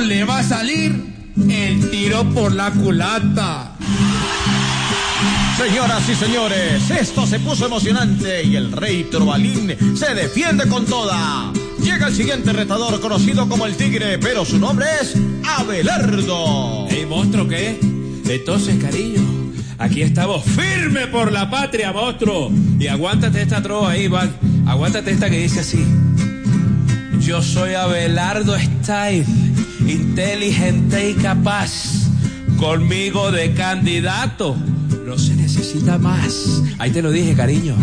le va a salir el tiro por la culata. Señoras y señores, esto se puso emocionante y el rey Trovalín se defiende con toda. Llega el siguiente retador conocido como el Tigre, pero su nombre es Abelardo. Ey, monstruo, ¿qué? Entonces, cariño, aquí estamos firme por la patria, monstruo. Y aguántate esta trova ahí, va. Aguántate esta que dice así. Yo soy Abelardo Style, inteligente y capaz. Conmigo de candidato no se necesita más. Ahí te lo dije, cariño.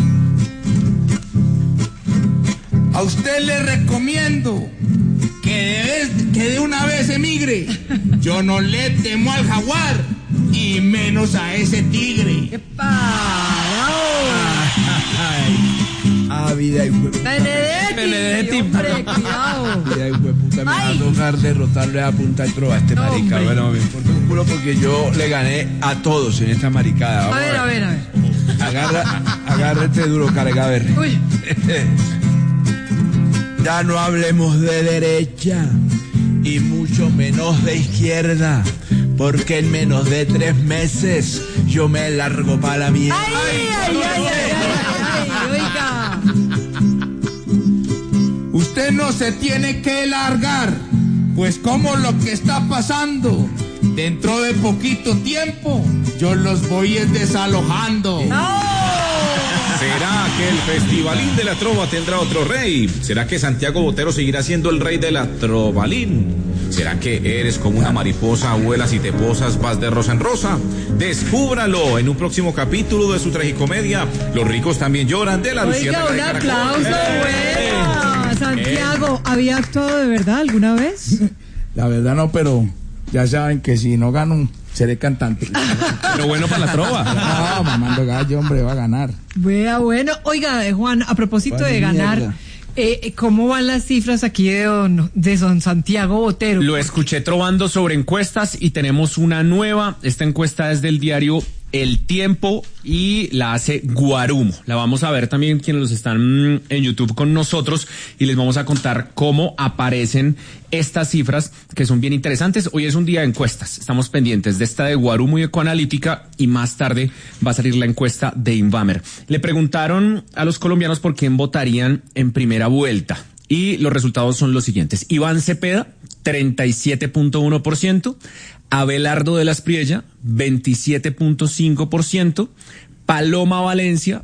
A usted le recomiendo que de una vez emigre. Yo no le temo al jaguar y menos a ese tigre. ¡Qué parado! Vida y Benedetti, hombre, cuidado. Vida y puta, me va a tocar derrotarle a punta de trova a este marica. Hombre. Bueno, me importa un culo porque yo le gané a todos en esta maricada. Vamos A ver. Agárrate duro, carga, a ver. Uy. Ya no hablemos de derecha y mucho menos de izquierda, porque en menos de 3 meses yo me largo para la mierda. Ay, oiga. Usted no se tiene que largar, pues como lo que está pasando, dentro de poquito tiempo yo los voy desalojando. ¿Será que el Festivalín de la Trova tendrá otro rey? ¿Será que Santiago Botero seguirá siendo el rey de la Trovalín? ¿Será que eres como una mariposa, vuelas y te posas, vas de rosa en rosa? Descúbralo en un próximo capítulo de su tragicomedia Los ricos también lloran, de la Luciana. Oiga, un aplauso, buena. Santiago, ¿había actuado de verdad alguna vez? La verdad no, pero ya saben que si no gano, seré cantante. Pero bueno para la trova. No, mamando gallo, hombre, va a ganar. Bueno. Oiga, Juan, a propósito de ganar, ¿cómo van las cifras aquí de don Santiago Botero? Lo escuché trovando sobre encuestas y tenemos una nueva. Esta encuesta es del diario El Tiempo y la hace Guarumo. La vamos a ver también quienes los están en YouTube con nosotros y les vamos a contar cómo aparecen estas cifras que son bien interesantes. Hoy es un día de encuestas. Estamos pendientes de esta de Guarumo y Ecoanalítica y más tarde va a salir la encuesta de Invamer. Le preguntaron a los colombianos por quién votarían en primera vuelta y los resultados son los siguientes. Iván Cepeda, 37.1%. Abelardo de la Espriella, 27.5%, Paloma Valencia,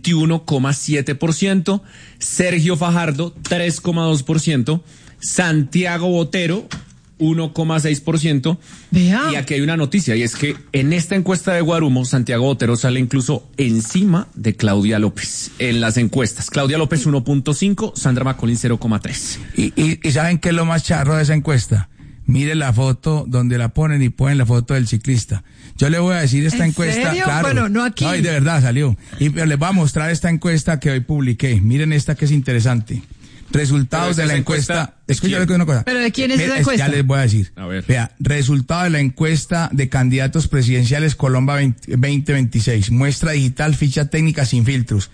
21.7%, Sergio Fajardo, 3.2%, Santiago Botero, 1.6%. Vea. Y aquí hay una noticia, y es que en esta encuesta de Guarumo, Santiago Botero sale incluso encima de Claudia López en las encuestas. Claudia López 1.5, Sandra Macolín 0.3. ¿Y saben qué es lo más charro de esa encuesta? Mire la foto donde la ponen y ponen la foto del ciclista. Yo le voy a decir esta encuesta. ¿Serio? Claro. Bueno, no aquí. No, y de verdad salió. Pero les voy a mostrar esta encuesta que hoy publiqué. Miren esta que es interesante. Resultados de la encuesta. Escúchame una cosa. ¿Pero de quién es esa encuesta? Ya les voy a decir. A ver. Vea, resultado de la encuesta de candidatos presidenciales Colombia 2026. Muestra digital, ficha técnica sin filtros.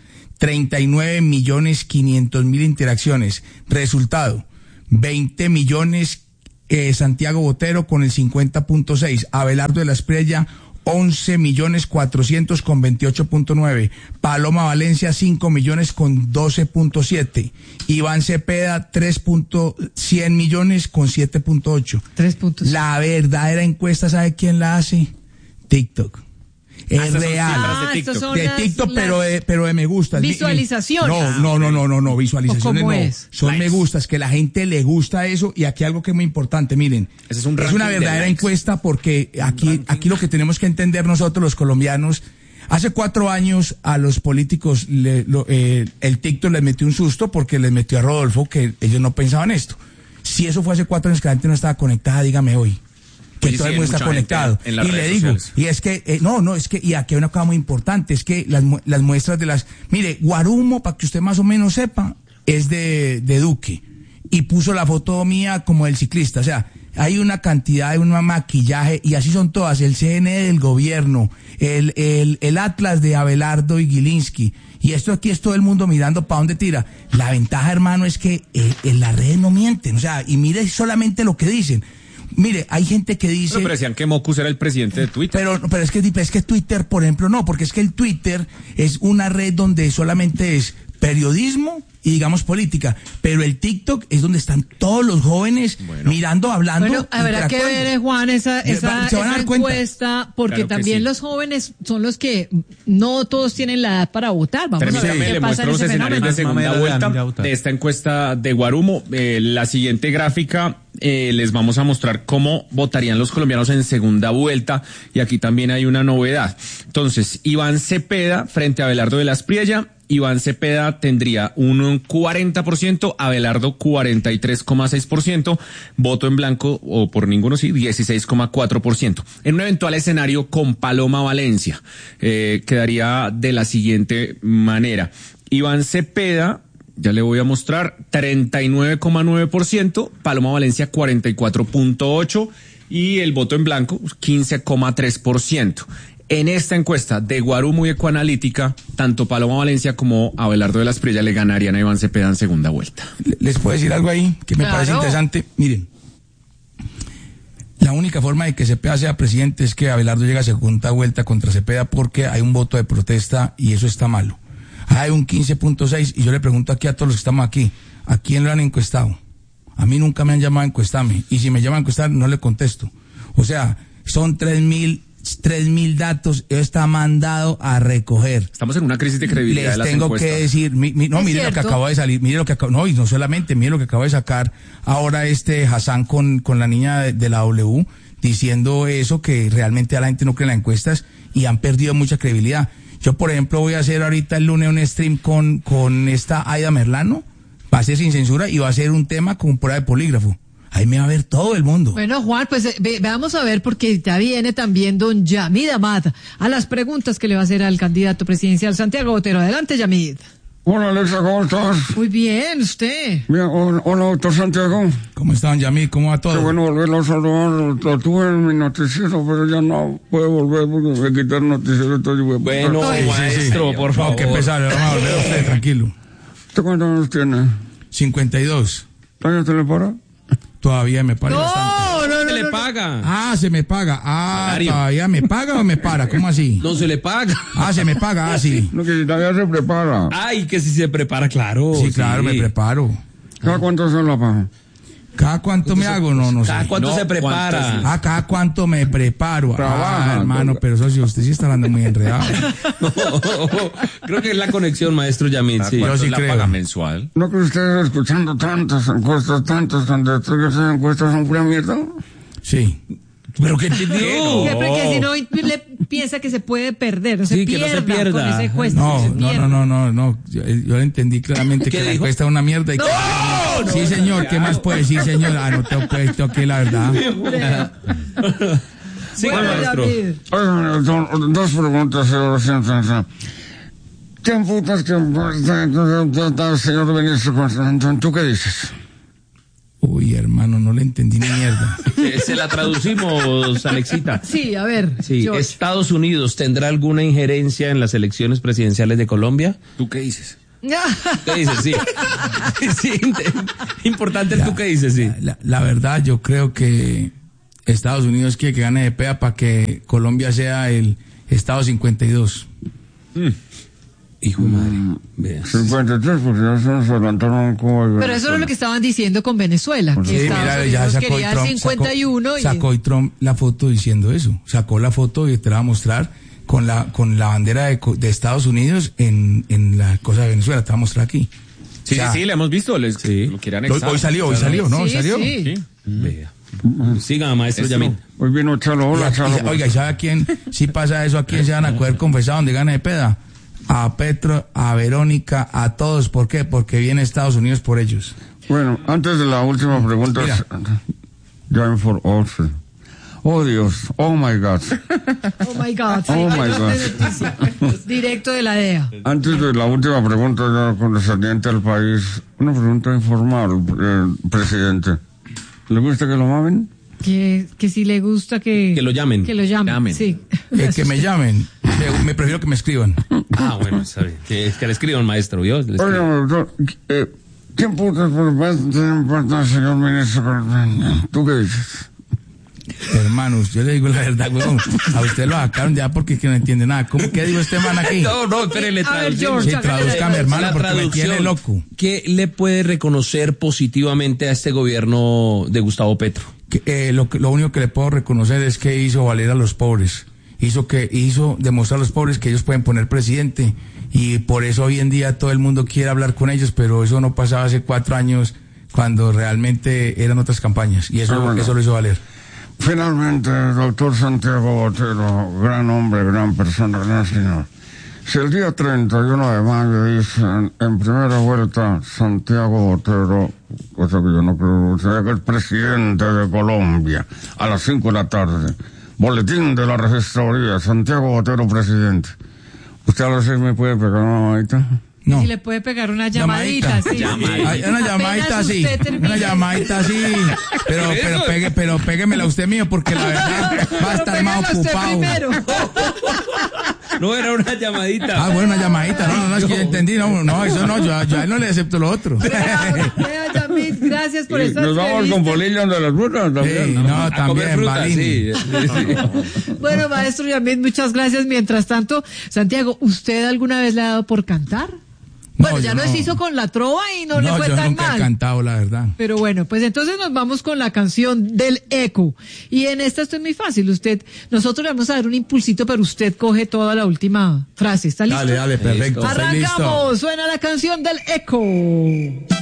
39.500.000 interacciones. Resultado, 20 millones Santiago Botero con el 50.6, Abelardo de la Espriella 11.400.000 con 28.9, Paloma Valencia 5 millones con 12.7, Iván Cepeda 3.100 millones con 7.8. 3.7. La verdadera encuesta, ¿sabe quién la hace? TikTok. Es real. De TikTok. De TikTok, pero de me gusta. Visualizaciones. No, visualizaciones ¿Cómo no. es? Son Likes. me gustas, que la gente le gusta eso. Y aquí algo que es muy importante, miren. Ese es un Es ranking una de verdadera likes. encuesta porque aquí lo que tenemos que entender nosotros los colombianos, hace 4 años a los políticos el TikTok les metió un susto porque les metió a Rodolfo que ellos no pensaban esto. Si eso fue hace 4 años que la gente no estaba conectada, dígame hoy. Que Oye, todo sí, el mundo está mucha gente conectado. en las Y le redes digo, sociales. y es que, es que, y aquí hay una cosa muy importante, es que las muestras de mire, Guarumo, para que usted más o menos sepa, es de Duque. Y puso la foto mía como del ciclista, o sea, hay una cantidad de un maquillaje, y así son todas, el CNE del gobierno, el Atlas de Abelardo y Gilinski, y esto aquí es todo el mundo mirando para dónde tira. La ventaja, hermano, es que en las redes no mienten, o sea, y mire solamente lo que dicen. Mire, hay gente que dice... Pero decían que Mocus era el presidente de Twitter. Pero es que Twitter, por ejemplo, no, porque es que el Twitter es una red donde solamente es periodismo y digamos política, pero el TikTok es donde están todos los jóvenes mirando, hablando. Bueno, habrá que ver, Juan, esa encuesta, porque claro también sí. Los jóvenes son los que no todos tienen la edad para votar. Vamos a ver qué le pasa muestro en los ese escenarios de fenómeno. segunda vuelta de esta encuesta de Guarumo. La siguiente gráfica les vamos a mostrar cómo votarían los colombianos en segunda vuelta, y aquí también hay una novedad. Entonces, Iván Cepeda frente a Abelardo de la Espriella. Iván Cepeda tendría un 40%, Abelardo 43,6%, voto en blanco o por ninguno sí, 16,4%. En un eventual escenario con Paloma Valencia, quedaría de la siguiente manera. Iván Cepeda, ya le voy a mostrar, 39,9%, Paloma Valencia 44,8% y el voto en blanco 15,3%. En esta encuesta de Guarumo y Ecoanalítica, tanto Paloma Valencia como Abelardo de la Espriella le ganarían a Iván Cepeda en segunda vuelta. Les puedo decir algo ahí que me parece interesante. Miren, la única forma de que Cepeda sea presidente es que Abelardo llegue a segunda vuelta contra Cepeda, porque hay un voto de protesta y eso está malo. Hay un 15.6 y yo le pregunto aquí a todos los que estamos aquí, ¿a quién lo han encuestado? A mí nunca me han llamado a encuestarme, y si me llaman a encuestar no le contesto. O sea, son 3.000 datos, eso está mandado a recoger. Estamos en una crisis de credibilidad. Les tengo que decir, mire lo que acaba de salir, y no solamente, mire lo que acaba de sacar ahora Hassan con la niña de la W, diciendo eso, que realmente a la gente no cree en las encuestas y han perdido mucha credibilidad. Yo, por ejemplo, voy a hacer ahorita el lunes un stream con esta Aida Merlano, va a ser sin censura y va a ser un tema con prueba de polígrafo. Ahí me va a ver todo el mundo. Bueno, Juan, pues vamos a ver, porque ya viene también don Yamid Amad a las preguntas que le va a hacer al candidato presidencial Santiago Botero. Adelante, Yamid. Hola, Alexa, ¿cómo estás? Muy bien, ¿usted? Bien, hola, doctor Santiago. ¿Cómo están, Yamid? ¿Cómo va todo? Qué bueno volverlo a saludar. Lo tuve en mi noticiero, pero ya no puedo volver porque me quitaron el noticiero. Entonces bueno, maestro, por favor. No, qué pesado, vamos a volver a usted, tranquilo. ¿Usted cuántos años tiene? 52. ¿Todavía se le para? Todavía me paga bastante. No, se le paga. Ah, se me paga. Ah, Salario. ¿todavía me paga o me para? ¿Cómo así? No se le paga. Ah, se me paga, sí. No, que si todavía se prepara. Ay, que si se prepara, claro. Sí, claro, me preparo. ¿Cada cuánto se la paga? ¿Cada cuánto me hago? No sé. ¿Cada cuánto se prepara? Ah, cada cuánto me preparo. Trabaja, hermano, pero socio, usted sí está hablando muy enredado. No, creo que es la conexión, maestro Yamid. Sí. Yo sí la creo. paga mensual. ¿No que ustedes escuchando tantas encuestas, esas encuestas son pura mierda? Sí. ¿Pero qué entendió? Que si no le piensa que se puede perder, no se Sí, que no se pierda. con esa encuesta. No. Yo le entendí claramente que la encuesta es una mierda. Y sí, señor, ¿qué más puede decir, señor? Ah, no tengo que la verdad. Sí, Bueno, maestro. Yamid. Oigan, dos preguntas, señor. ¿Qué putas que señor ministro? ¿Tú qué dices? Uy, hermano, no le entendí ni mierda. Se la traducimos, Alexita. Sí, a ver. Sí, George. ¿Estados Unidos tendrá alguna injerencia en las elecciones presidenciales de Colombia? ¿Tú qué dices? ¿Qué dices? Sí. Sí, importante el tú qué dices, sí. La verdad, yo creo que Estados Unidos quiere que gane de PEA para que Colombia sea el Estado 52. Hijo de madre. Vea. 53, porque ya se nos adelantaron como... Pero eso es lo que estaban diciendo con Venezuela, que Sí, Estados mira, ya Unidos sacó quería Trump, 51 sacó y Trump la foto diciendo eso. Sacó la foto y te la va a mostrar con la bandera de Estados Unidos en la cosa de Venezuela. Te va a mostrar aquí. Sí, O sea, sí, le hemos visto. Lo quiere anexar. Hoy salió, ¿no? Sí, ¿Salió? sí. Sí. Vea. Siga, maestro Eso. Yamid. Hoy vino Chalo, hola Chalo. Oiga, ¿y sabe a quién? Si pasa eso, ¿a quién se van a coger confesado donde gana de peda? A Petro, a Verónica, a todos. ¿Por qué? Porque viene Estados Unidos por ellos. Bueno, antes de la última pregunta, Mira. Join for Orphan. Oh Dios, oh my God. Oh my God. Sí, Oh, my hay God. noticia. Directo de la DEA. Antes de la última pregunta, ya condescendiente al país, una pregunta informal, presidente. ¿Le gusta que lo mamen? Que si le gusta que lo llamen. Que lo llamen. Llamen. Sí. Que me llamen. Me prefiero que me escriban. Ah, bueno, está bien. Que le escriban, maestro, ¿vio? Le escriban. Oiga, doctor, ¿quién putas por parte, señor ministro? ¿Tú qué dices? Hermanos, yo le digo la verdad, weón. A usted lo sacaron ya porque es que no entiende nada. ¿Cómo que dijo este man aquí? No, espérele, A ver, traducción. George, Sí, tradúzcame, hermano, La porque me traducción. tiene loco. ¿Qué le puede reconocer positivamente a este gobierno de Gustavo Petro? Lo único que le puedo reconocer es que hizo valer a los pobres. Hizo demostrar a los pobres que ellos pueden poner presidente. Y por eso hoy en día todo el mundo quiere hablar con ellos, pero eso no pasaba hace 4 años cuando realmente eran otras campañas. Y eso lo hizo valer. Finalmente, doctor Santiago Botero, gran hombre, gran persona, gran señor. Si el día 31 de mayo dicen en primera vuelta Santiago Botero, cosa que yo no creo, sea que es presidente de Colombia, a las 5 de la tarde, boletín de la registraduría, Santiago Botero presidente. ¿Usted a las 6 me puede pegar una mamadita? No. Si le puede pegar una llamadita, sí. Ay, una llamadita Apenas así. usted termine. Una llamadita así. Pero péguemela usted mío, porque la verdad va a estar más Pégala usted ocupado. primero. No, era una llamadita. Ah, bueno, una llamadita. No, es que yo entendí. No, eso no, yo a él no le acepto lo otro. Vea, Yamit, gracias por esta Nos vamos con bolillas de las frutas también. Sí, no, Comer también, fruta, Balín. sí. Bueno, maestro Yamit, muchas gracias. Mientras tanto, Santiago, ¿usted alguna vez le ha dado por cantar? Bueno, ya yo nos hizo con la trova y no le fue yo tan nunca he mal. cantado, la verdad. Pero bueno, pues entonces nos vamos con la canción del eco. Y en esta esto es muy fácil. Nosotros le vamos a dar un impulsito, pero usted coge toda la última frase. ¿Está listo? Dale, perfecto. Estoy listo. Arrancamos. Suena la canción del eco.